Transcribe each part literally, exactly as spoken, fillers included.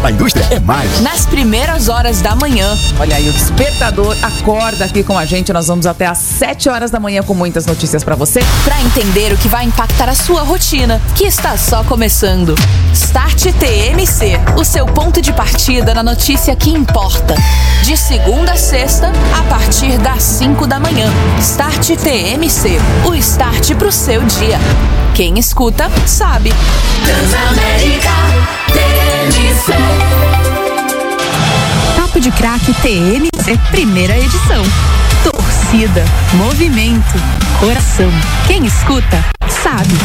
Na indústria é mais. Nas primeiras horas da manhã. Olha aí, o despertador acorda aqui com a gente. Nós vamos até às sete horas da manhã com muitas notícias pra você. Pra entender o que vai impactar a sua rotina, que está só começando. Start T M C, o seu ponto de partida na notícia que importa. De segunda a sexta, a partir das cinco da manhã. Start T M C, o start pro seu dia. Quem escuta, sabe. Transamérica T M C. Papo de Craque T M C, primeira edição. Torcida, movimento, coração. Quem escuta, sabe.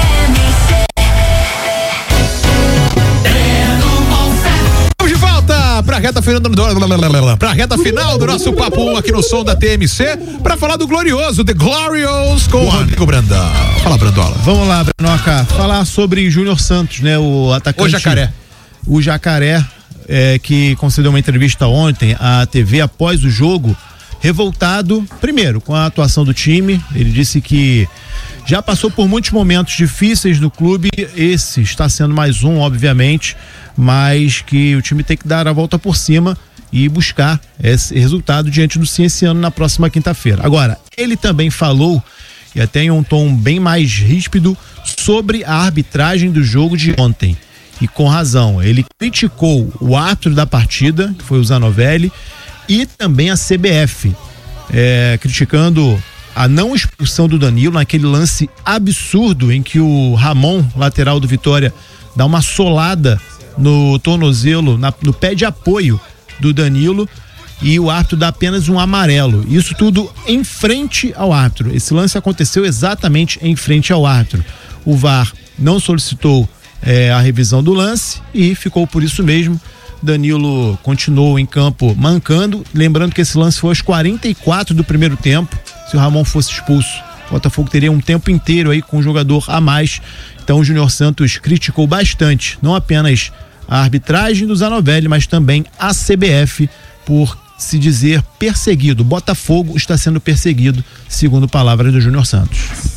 Vamos de volta pra reta final do, pra reta final do nosso Papo um aqui no som da T M C, pra falar do glorioso, The Glorious, com o Rodrigo Brandão. Fala, Brandola. Vamos lá, Brenoca, falar sobre Júnior Santos, né, o atacante. O Jacaré. O Jacaré, é, que concedeu uma entrevista ontem à T V após o jogo, revoltado, primeiro, com a atuação do time. Ele disse que já passou por muitos momentos difíceis no clube, esse está sendo mais um, obviamente, mas que o time tem que dar a volta por cima e buscar esse resultado diante do Cienciano na próxima quinta-feira. Agora, ele também falou, e até em um tom bem mais ríspido, sobre a arbitragem do jogo de ontem. E com razão, ele criticou o árbitro da partida, que foi o Zanovelli, e também a C B F, é, criticando a não expulsão do Danilo naquele lance absurdo em que o Ramon, lateral do Vitória, dá uma solada no tornozelo, na, no pé de apoio do Danilo, e o árbitro dá apenas um amarelo. Isso tudo em frente ao árbitro. Esse lance aconteceu exatamente em frente ao árbitro. O V A R não solicitou é, a revisão do lance e ficou por isso mesmo. Danilo continuou em campo mancando, lembrando que esse lance foi aos quarenta e quatro do primeiro tempo. Se o Ramon fosse expulso, o Botafogo teria um tempo inteiro aí com um jogador a mais. Então o Júnior Santos criticou bastante, não apenas a arbitragem do Zanovelli, mas também a C B F por se dizer perseguido. Botafogo está sendo perseguido, segundo palavras do Júnior Santos.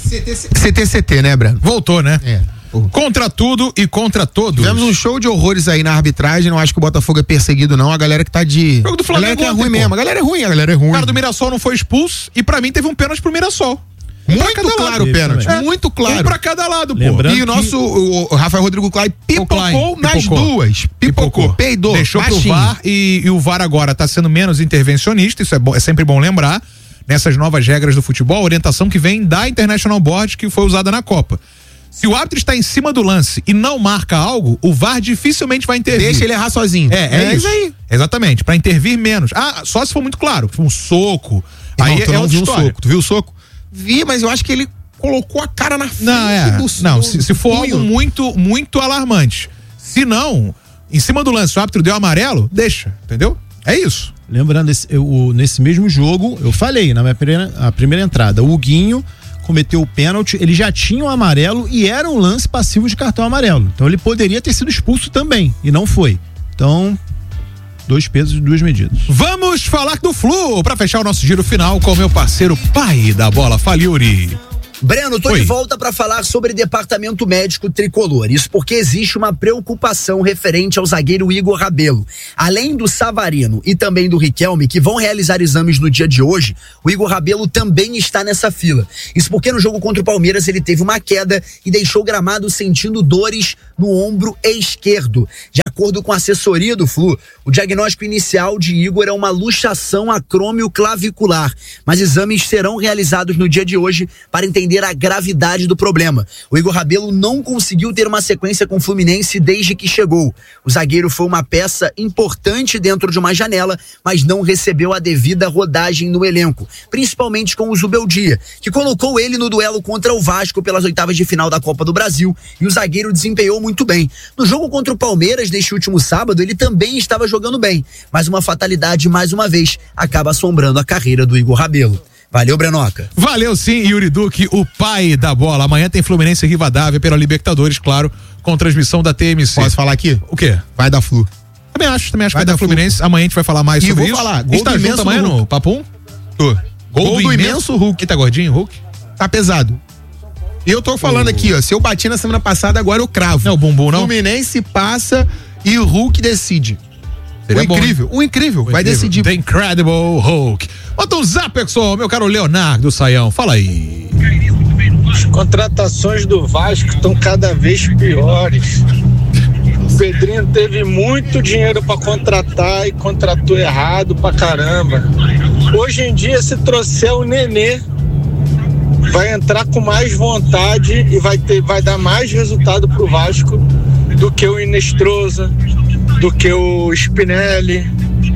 C T C T, né, Breno? Voltou, né? É. Contra tudo e contra todos. Tivemos um show de horrores aí na arbitragem, não acho que o Botafogo é perseguido não, a galera que tá de... O jogo do Flamengo a galera que é ontem, ruim pô. mesmo, a galera é ruim, a galera é ruim. O cara do Mirassol não foi expulso e pra mim teve um pênalti pro Mirassol. Um Muito claro o pênalti, É, muito claro. Um pra cada lado, pô. Lembrando E o nosso, o, o Rafael Rodrigo Klein pipocou Klein, nas pipocou. duas. Pipocou, Pipocou. peidou, Deixou baixinho. pro V A R e, e o V A R agora tá sendo menos intervencionista, isso é, bom, é sempre bom lembrar, nessas novas regras do futebol, a orientação que vem da International Board que foi usada na Copa. Se o árbitro está em cima do lance e não marca algo, o V A R dificilmente vai intervir. Deixa ele errar sozinho. É, é, é isso aí. Exatamente, pra intervir menos. Ah, só se for muito claro, um soco. Aí Aí tu é não outra viu o história. soco, tu viu o soco? Vi, mas eu acho que ele colocou a cara na frente Não, é. do Não, do se, se for punho. algo muito, muito alarmante. Se não, em cima do lance, o árbitro deu amarelo, deixa, entendeu? É isso. Lembrando, esse, eu, o- nesse mesmo jogo, eu falei na minha primeira, a primeira entrada, o Huguinho cometeu o pênalti, ele já tinha o amarelo e era um lance passivo de cartão amarelo. Então ele poderia ter sido expulso também, e não foi. Então, dois pesos e duas medidas. Vamos falar do Flu pra fechar o nosso giro final com o meu parceiro pai da bola, Fala, Yuri. Breno, tô Oi. de volta para falar sobre departamento médico tricolor. Isso porque existe uma preocupação referente ao zagueiro Igor Rabelo. Além do Savarino e também do Riquelme, que vão realizar exames no dia de hoje, o Igor Rabelo também está nessa fila. Isso porque no jogo contra o Palmeiras ele teve uma queda e deixou o gramado sentindo dores no ombro esquerdo. De acordo com a assessoria do Flu, o diagnóstico inicial de Igor é uma luxação acrômio clavicular, mas exames serão realizados no dia de hoje para entender a gravidade do problema. O Igor Rabelo não conseguiu ter uma sequência com o Fluminense desde que chegou. O zagueiro foi uma peça importante dentro de uma janela, mas não recebeu a devida rodagem no elenco, principalmente com o Zubeldia, que colocou ele no duelo contra o Vasco pelas oitavas de final da Copa do Brasil, e o zagueiro desempenhou muito bem. No jogo contra o Palmeiras deste último sábado, ele também estava jogando bem, mas uma fatalidade, mais uma vez, acaba assombrando a carreira do Igor Rabelo. Valeu, Brenoca. Valeu sim, Yuri Duque, o pai da bola. Amanhã tem Fluminense e Rivadavia pela Libertadores, claro, com transmissão da T M C. Posso falar aqui? O quê? Vai dar Flu. Também acho, também acho Vai que vai dar dar Fluminense. Amanhã a gente vai falar mais E sobre vou isso. falar, A gente gol tá do junto imenso amanhã Hulk. no Papum? Tô. Gol, do imenso Hulk. Que tá gordinho, Hulk? Tá pesado. E eu tô falando aqui, ó, se eu bati na semana passada, agora eu cravo. Não é o bumbum, não? Fluminense passa e o Hulk decide. Seria o incrível, bom. o incrível, O vai incrível. decidir. The Incredible Hulk. Bota um zap, pessoal, meu caro Leonardo Saião. Fala aí. As contratações do Vasco estão cada vez piores. O Pedrinho teve muito dinheiro para contratar e contratou errado pra caramba. Hoje em dia, se trouxer o Nenê, vai entrar com mais vontade e vai, ter, vai dar mais resultado pro Vasco do que o Inestrosa, do que o Spinelli.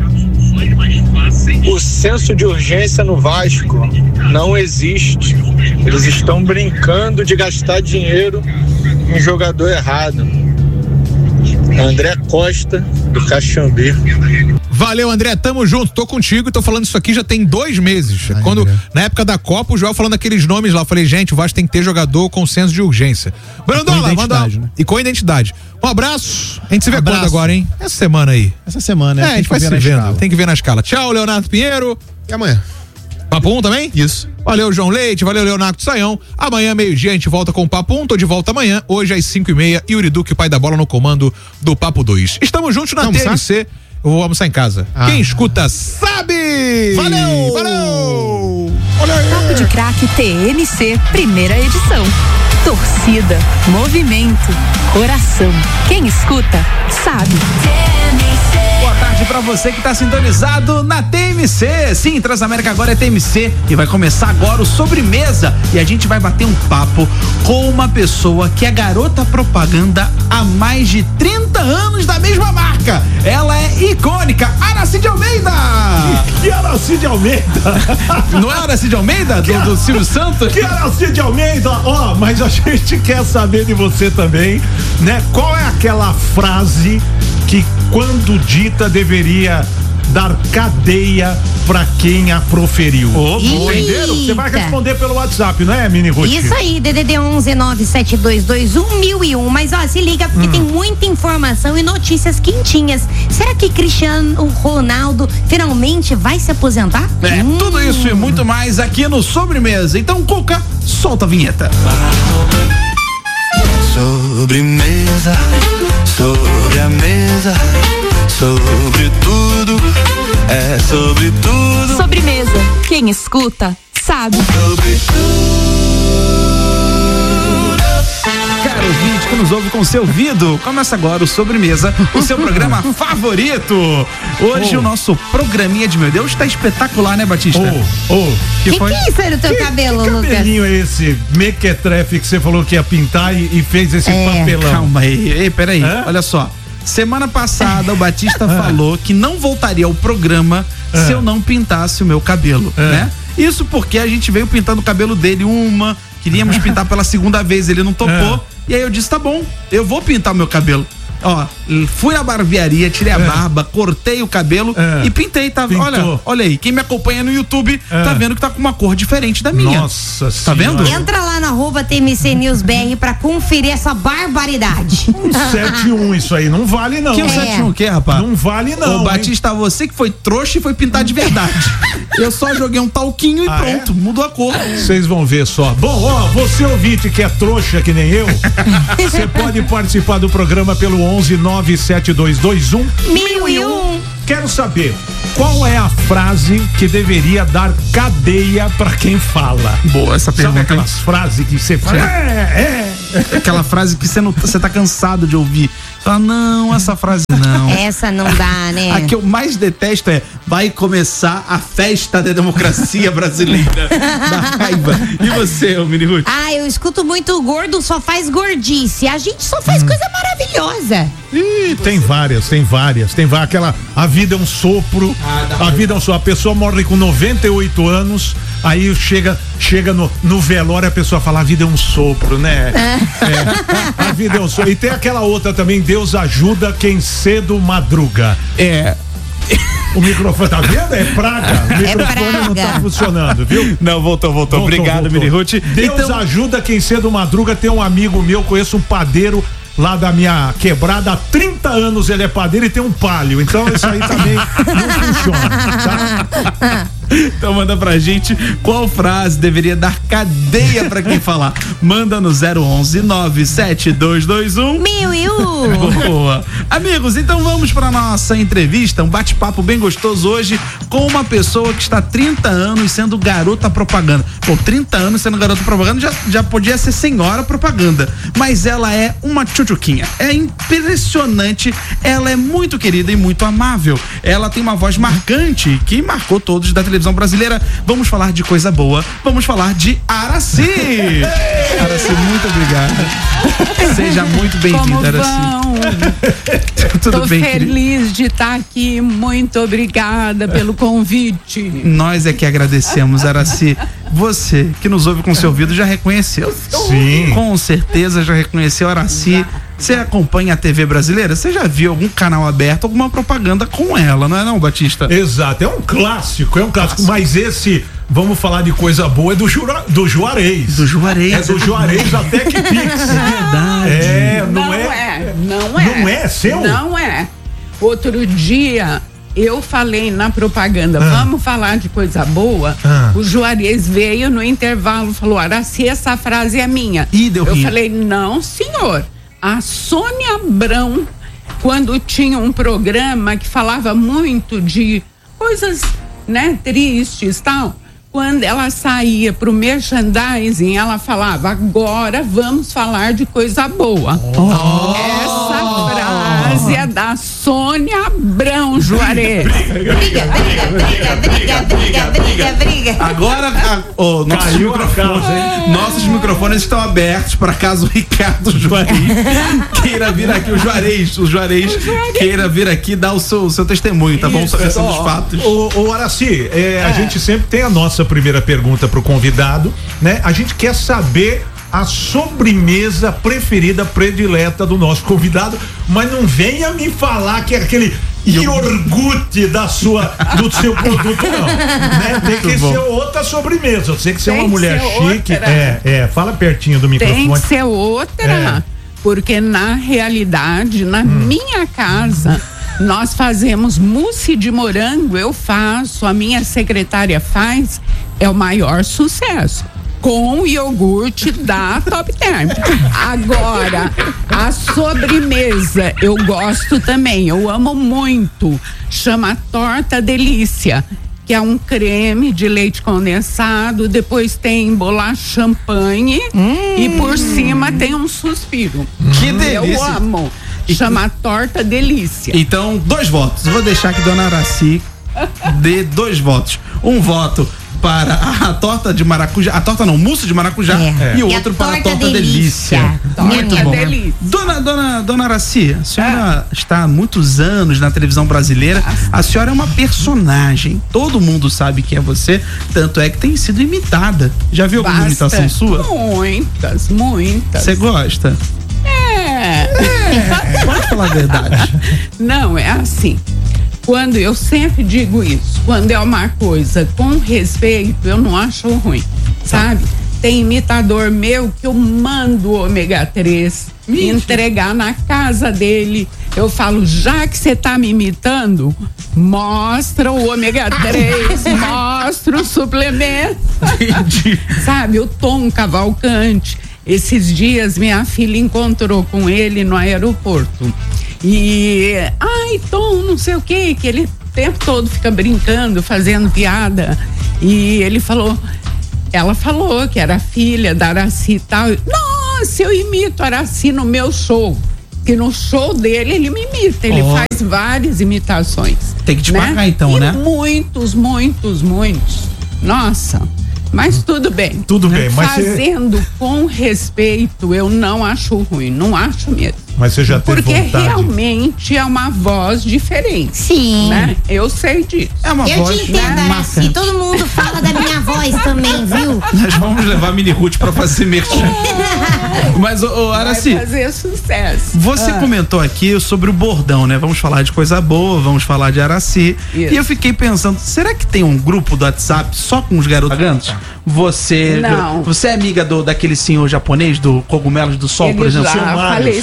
O senso de urgência no Vasco não existe. Eles estão brincando de gastar dinheiro em jogador errado. André Costa, do Caxambi. Valeu, André, tamo junto, tô contigo e tô falando isso aqui já tem dois meses. Ai, Quando, André. na época da Copa, o Joel falando aqueles nomes lá, eu falei, gente, o Vasco tem que ter jogador com senso de urgência. Brandola, manda identidade, né? E com identidade. Um abraço, a gente se vê Abraço. quando agora, hein? Essa semana aí. Essa semana, É, né? a gente vai se vendo, tem que ver na escala. Tchau, Leonardo Pinheiro. E amanhã? Papo um também? Isso. Valeu, João Leite, valeu, Leonardo Saião. Amanhã, meio-dia, a gente volta com o Papo um, tô de volta amanhã, hoje às cinco e meia, Yuri Duque, pai da bola, no comando do Papo dois. Estamos juntos na Vamos T N C, eu vou almoçar em casa. Ah. Quem escuta sabe! Valeu! Valeu! Papo de Craque T N C, primeira edição. Torcida, movimento, coração. Quem escuta, sabe. Boa tarde pra você que tá sintonizado na T M C. Sim, Transamérica agora é T M C e vai começar agora o Sobremesa. E a gente vai bater um papo com uma pessoa que é garota propaganda há mais de trinta anos da mesma marca. Ela é icônica, Aracide Almeida. Que Aracide Almeida? Não é Aracide Almeida? Do, do Silvio Santos? Que Aracide Almeida? Ó, oh, mas a gente quer saber de você também, né? Qual é aquela frase que, quando dita, deveria dar cadeia pra quem a proferiu? Oh, entenderam? Você vai responder pelo WhatsApp, não é, Mini Ruth? Isso aí, D D D onze nove sete dois dois um mil e um. Mas ó, se liga, porque hum. tem muita informação e notícias quentinhas. Será que Cristiano Ronaldo finalmente vai se aposentar? É, hum. tudo isso e muito mais aqui no Sobremesa. Então, Cuca, solta a vinheta. Sobremesa, sobre a mesa, sobre tudo, é sobre tudo. Sobremesa, quem escuta, sabe. Sobre Caro ouvinte que nos ouve com seu ouvido, começa agora o Sobremesa, o seu programa favorito. Hoje oh. o nosso programinha de meu Deus está espetacular, né, Batista? Oh, oh. Que, que, que é isso aí no teu que, cabelo, que Lucas? Que cabelinho é esse mequetrefe que você falou que ia pintar e, e fez esse é. papelão? Calma aí, ei, peraí, é? olha só. Semana passada o Batista falou que não voltaria ao programa é. se eu não pintasse o meu cabelo, é. né? Isso porque a gente veio pintando o cabelo dele uma, queríamos pintar pela segunda vez, ele não topou. É. E aí eu disse, tá bom, eu vou pintar o meu cabelo. Ó, fui na barbearia, tirei a é. barba, cortei o cabelo é. e pintei, tá? Olha, olha aí, quem me acompanha no YouTube é. tá vendo que tá com uma cor diferente da minha. Nossa Tá senhora. vendo? Entra lá na arroba T M C News B R pra conferir essa barbaridade. sete um isso aí, não vale não. Que é sete um o quê, rapaz? Não vale não. Ô, Batista, você que foi trouxa e foi pintar de verdade. Eu só joguei um talquinho e ah, pronto, é? mudou a cor. Vocês vão ver só. Bom, ó, você ouvinte que é trouxa que nem eu, você pode participar do programa pelo onze nove sete dois dois um mil e um. Quero saber qual é a frase que deveria dar cadeia pra quem fala. Boa essa pergunta. Sabe aquelas frases que você fala? É, é. Aquela frase que você não, você tá cansado de ouvir. Fala, não, essa frase não. Essa não dá, né? A que eu mais detesto é: vai começar a festa da democracia brasileira. Da raiva. E você, ô Mini Ruth? Ah, eu escuto muito o gordo só faz gordice. A gente só faz hum. coisa maravilhosa. Ih, tem várias, tem várias. Tem várias. Aquela, a vida é um sopro. Ah, a vida é um sopro. A pessoa morre com noventa e oito anos. Aí chega, chega no, no velório, a pessoa fala, a vida é um sopro, né? É, a vida é um sopro. E tem aquela outra também, Deus ajuda quem cedo madruga. É. O microfone, tá vendo? É praga. O microfone é praga. não tá funcionando, viu? Não, voltou, voltou. voltou Obrigado, Mini Ruth. Deus então... ajuda quem cedo madruga. Tem um amigo meu, conheço um padeiro lá da minha quebrada, há trinta anos ele é padeiro e tem um palio, então isso aí também não funciona, tá? Então manda pra gente qual frase deveria dar cadeia pra quem falar. Manda no zero onze nove sete dois dois um Mil e um. Boa. Amigos, então vamos pra nossa entrevista, um bate-papo bem gostoso hoje com uma pessoa que está há trinta anos sendo garota propaganda. Pô, trinta anos sendo garota propaganda já, já podia ser senhora propaganda, mas ela é uma tchutchuquinha. É impressionante, ela é muito querida e muito amável. Ela tem uma voz marcante que marcou todos da televisão brasileira. Vamos falar de coisa boa, vamos falar de Aracy. Aracy, muito obrigado. Seja muito bem-vinda, Aracy. Tudo Tô bem, feliz querido? de estar aqui, muito obrigada pelo convite. Nós é que agradecemos, Aracy. Você que nos ouve com seu ouvido já reconheceu. Sim. Com certeza já reconheceu Aracy. Você acompanha a T V brasileira? Você já viu algum canal aberto, alguma propaganda com ela, não é não, Batista? Exato, é um clássico, é um clássico, clássico. Mas esse, vamos falar de coisa boa, é do, Jura, do Juarez. Do Juarez. É do Juarez até que Pix. É verdade. É, não, não é, é. Não é. Não é seu? Não é. Outro dia eu falei na propaganda, ah. vamos falar de coisa boa. Ah. O Juarez veio no intervalo, falou: Aracy, essa frase é minha. Ih, deu eu rio. falei: não, senhor. A Sônia Abrão, quando tinha um programa que falava muito de coisas, né, tristes e tal, quando ela saía pro merchandising, ela falava: agora vamos falar de coisa boa. Oh. Essa frase é da Sônia Abrão, Juarez. Briga, briga, briga, briga, briga, briga, briga. Agora, a, oh, nossos, microfones, nossos microfones estão abertos para caso o Ricardo Juarez queira vir aqui, o Juarez, o Juarez, o Juarez. queira vir aqui dar o seu, o seu testemunho, tá bom? Sobre é, os fatos. O, o Aracy, é, é. a gente sempre tem a nossa primeira pergunta pro convidado, né? A gente quer saber a sobremesa preferida, predileta do nosso convidado, mas não venha me falar que é aquele iogurte da sua, do seu produto, não. Né? Tem que ser outra sobremesa. Eu sei que você é uma mulher chique. É, é, fala pertinho do microfone. Tem que ser outra, é. porque na realidade, na hum. minha casa, nós fazemos mousse de morango, eu faço, a minha secretária faz, é o maior sucesso. Com o iogurte da Top Term. Agora, a sobremesa eu gosto também, eu amo muito. Chama Torta Delícia, que é um creme de leite condensado, depois tem bolacha champanhe hum. e por cima tem um suspiro. Que delícia! Eu amo. Chama Torta Delícia. Então, dois votos. Eu vou deixar que Dona Aracy dê dois votos. Um voto para a torta de maracujá, a torta não, mousse de maracujá, é. e o outro para a torta delícia. delícia. Muito bom. Delícia. Dona, dona, dona Aracy, a senhora é. está há muitos anos na televisão brasileira, a senhora é uma personagem, todo mundo sabe que é você, tanto é que tem sido imitada. Já viu alguma Basta. imitação sua? Muitas, muitas. Você gosta? É. é. Pode falar a verdade. Não, é assim. Quando eu sempre digo isso, quando é uma coisa com respeito, eu não acho ruim, sabe? Tem imitador meu que eu mando o ômega três Mentira. entregar na casa dele. Eu falo, já que você tá me imitando, mostra o ômega três, mostra o suplemento. Sabe, o Tom Cavalcante. Esses dias minha filha encontrou com ele no aeroporto. E, ai, Tom, não sei o que, que ele o tempo todo fica brincando, fazendo piada. E ele falou, ela falou que era filha da Aracy e tal. Nossa, eu imito a Aracy no meu show. Que no show dele ele me imita, ele oh. faz várias imitações. Tem que te né? pagar então, e né? Muitos, muitos, muitos. Nossa. Mas tudo bem. Tudo bem, mas fazendo você... com respeito, eu não acho ruim, não acho mesmo. Mas você já teve Porque vontade? realmente é uma voz diferente. Sim. Né? Eu sei disso. É uma eu voz. Eu te entendo, Aracy. Todo mundo fala da minha voz também, viu? Nós vamos levar a Mini Ruth pra fazer merchan. Mas, ô, ô Aracy. Vai fazer sucesso. Você ah. comentou aqui sobre o bordão, né? Vamos falar de coisa boa, vamos falar de Aracy. Isso. E eu fiquei pensando, será que tem um grupo do WhatsApp só com os garotos pagantes? Você. Não. Você é amiga do, daquele senhor japonês, do Cogumelos do Sol, Ele por exemplo? Já seu Mário, faleceu, seu Mário.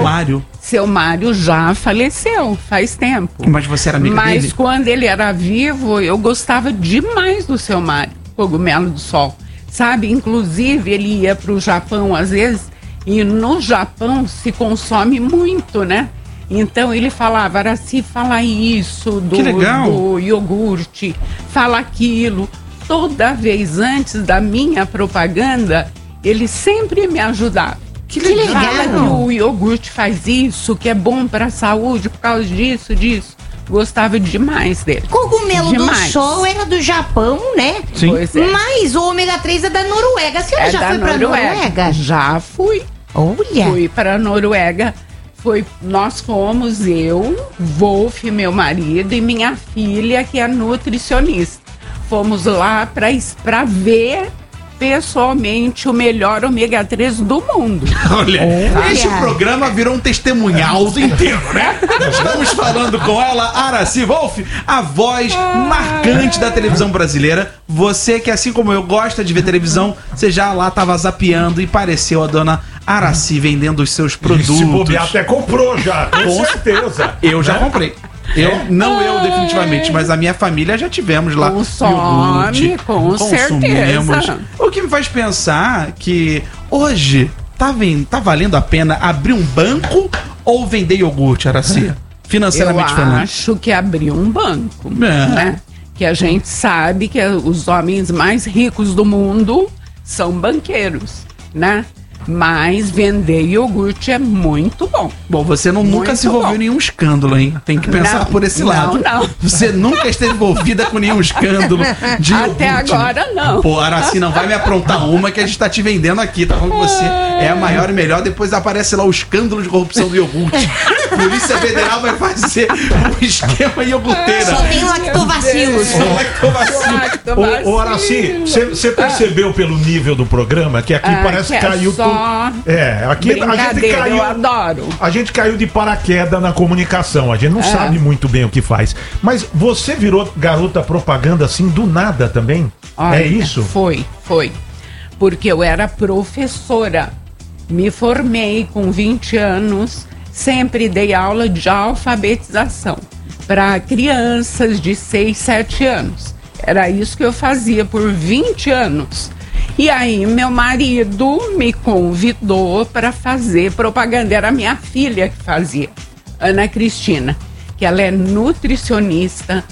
seu Mário? Seu Mário já faleceu faz tempo. Mas você era amiga Mas dele? quando ele era vivo, eu gostava demais do seu Mário, Cogumelo do Sol. Sabe, inclusive ele ia pro Japão às vezes, e no Japão se consome muito, né? Então ele falava, Araci, fala isso do, Que legal. do iogurte, fala aquilo. Toda vez antes da minha propaganda, ele sempre me ajudava. Que legal. Fala que o iogurte faz isso, que é bom pra saúde por causa disso, disso. Gostava demais dele. Cogumelo demais. do Sol era do Japão, né? Sim. Pois é. Mas o ômega três é da Noruega. A senhora É já da foi pra Noruega. Noruega? Já fui. Olha. Fui pra Noruega. Foi, nós fomos, eu, Wolf, meu marido, e minha filha, que é nutricionista. Fomos lá pra, pra ver pessoalmente o melhor ômega três do mundo. Olha, este programa virou um testemunhal inteiro, né? Nós estamos falando com ela, Araci Wolf, a voz marcante da televisão brasileira. Você que, assim como eu, gosta de ver televisão, você já lá tava zapeando e pareceu a dona Araci vendendo os seus produtos. Se bobear, até comprou já, com, Com certeza. Eu já comprei. Eu, não eu definitivamente, mas a minha família já tivemos lá. Consome, iogurte, com consumimos. certeza. O que me faz pensar que hoje tá, vem, tá valendo a pena abrir um banco ou vender iogurte, Araci? Financeiramente Eu falando. acho que abriu um banco, É. né? Que a gente sabe que os homens mais ricos do mundo são banqueiros, né? Mas vender iogurte é muito bom. Bom, você não, nunca Muito se envolveu bom. em nenhum escândalo, hein? Tem que pensar Não, por esse não, lado. não. Você nunca esteve envolvida com nenhum escândalo de Até iogurte. agora, não. Pô, Araci, não vai me aprontar uma que a gente tá te vendendo aqui. Tá falando que você é a maior e melhor. Depois aparece lá o escândalo de corrupção do iogurte. Polícia Federal vai fazer um esquema iogurteira. Só tem lactobacilos. Só lactobacilos. Ô, ô Araci, você percebeu pelo nível do programa que aqui Ah, parece que que é caiu só tudo. É, aqui a gente brincadeira, caiu. eu adoro. A gente caiu de paraquedas na comunicação. A gente não É. sabe muito bem o que faz. Mas você virou garota propaganda assim do nada também? Olha, é isso? Foi, foi. Porque eu era professora. Me formei com vinte anos, sempre dei aula de alfabetização para crianças de seis, sete anos. Era isso que eu fazia por vinte anos. E aí meu marido me convidou para fazer propaganda. Era minha filha que fazia, Ana Cristina, que ela é nutricionista,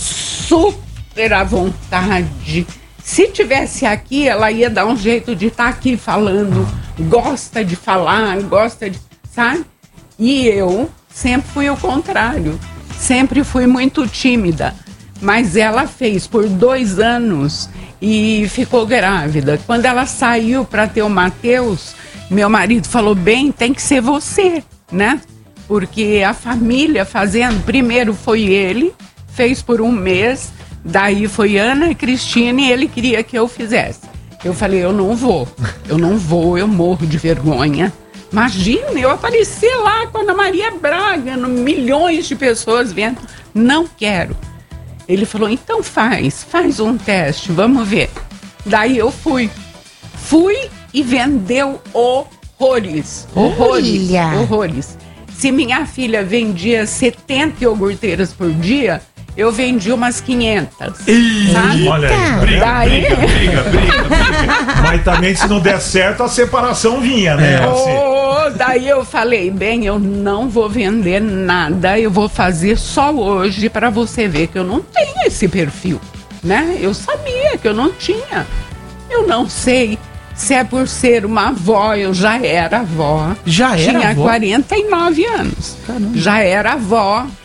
super à vontade. Se tivesse aqui, ela ia dar um jeito de estar aqui falando. Gosta de falar, gosta de... Sabe? E eu sempre fui o contrário. Sempre fui muito tímida. Mas ela fez por dois anos e ficou grávida. Quando ela saiu para ter o Matheus, meu marido falou, bem, tem que ser você, né? Porque a família fazendo, primeiro foi ele, fez por um mês, daí foi Ana e Cristina e ele queria que eu fizesse. Eu falei, eu não vou, eu não vou, eu morro de vergonha. Imagina, eu aparecer lá com a Ana Maria Braga, no, milhões de pessoas vendo, não quero. Ele falou, então faz, faz um teste, vamos ver. Daí eu fui. Fui e vendeu horrores. Horrores. Olha. Horrores. Se minha filha vendia setenta iogurteiras por dia, eu vendi umas quinhentas. Sabe? Olha aí, briga, Daí... briga, briga, briga, briga. Mas também se não der certo, a separação vinha, né? Assim. Oh, daí eu falei, bem, eu não vou vender nada, eu vou fazer só hoje para você ver que eu não tenho esse perfil, né? Eu sabia que eu não tinha. Eu não sei se é por ser uma avó, eu já era avó. Já era Tinha avó? quarenta e nove anos. Caramba. Já era avó